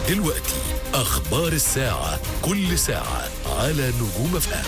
دلوقتي أخبار الساعة، كل ساعة على نجوم FM.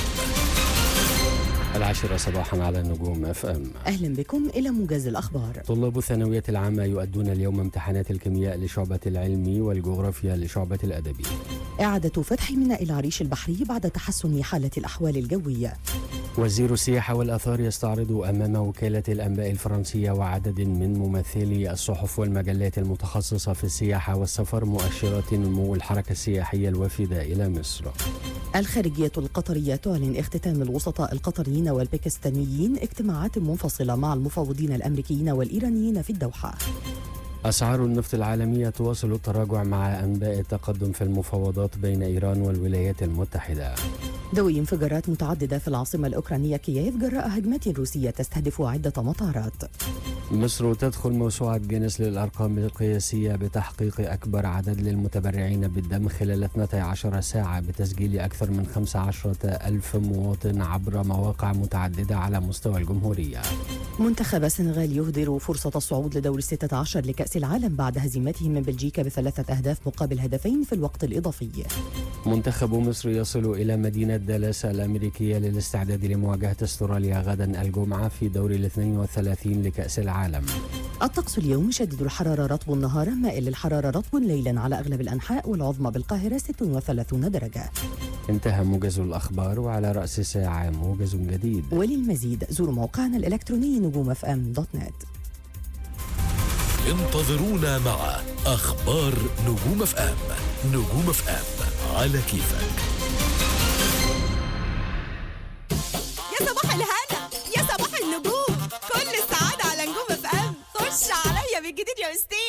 10 صباحا على نجوم FM. أهلا بكم إلى موجز الأخبار. طلاب الثانوية العامة يؤدون اليوم امتحانات الكيمياء لشعبة العلمي والجغرافيا لشعبة الأدبي. إعادة فتح ميناء العريش البحري بعد تحسن حالة الأحوال الجوية. وزير السياحة والآثار يستعرض أمام وكالة الأنباء الفرنسية وعدد من ممثلي الصحف والمجلات المتخصصة في السياحة والسفر مؤشرات نمو الحركة السياحية الوافدة إلى مصر. الخارجية القطرية تعلن اختتام الوسطاء القطريين والباكستانيين اجتماعات منفصلة مع المفوضين الأمريكيين والإيرانيين في الدوحة. أسعار النفط العالمية تواصل التراجع مع أنباء التقدم في المفاوضات بين إيران والولايات المتحدة. دوي انفجارات متعددة في العاصمة الأوكرانية كييف جراء هجمات روسية تستهدف عدة مطارات. مصر تدخل موسوعة جينيس للأرقام القياسية بتحقيق أكبر عدد للمتبرعين بالدم خلال 12 ساعة بتسجيل أكثر من 15,000 مواطن عبر مواقع متعددة على مستوى الجمهورية. منتخب السنغال يهدر فرصة الصعود لدور 16 لكأس العالم بعد هزيمته من بلجيكا ب3 أهداف مقابل هدفين في الوقت الإضافي. منتخب مصر يصل إلى مدينة دالاس الأمريكية للاستعداد لمواجهة استراليا غدا الجمعة في دور 32 لكأس العالم. الطقس اليوم شديد الحرارة رطب نهارا، مائل للحرارة رطب ليلا على أغلب الأنحاء، والعظمى بالقاهرة 36 درجة. انتهى موجز الأخبار، وعلى رأس الساعة موجز جديد. وللمزيد زوروا موقعنا الإلكتروني نجومfm.net. انتظرونا مع أخبار نجوم FM. نجوم FM على كيفك. يا صباح الهنا، يا صباح النجوم، كل السعادة على نجوم FM. خش عليا بالجديد يا أستاذ.